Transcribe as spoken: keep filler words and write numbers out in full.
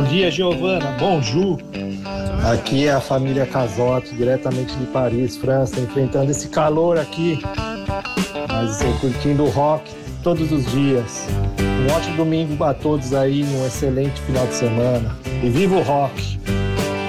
dia, Giovana. Bonjour. Aqui é a família Casotti, diretamente de Paris, França, enfrentando esse calor aqui, mas eu curtindo o rock todos os dias. Um ótimo domingo a todos aí, um excelente final de semana. E viva o rock!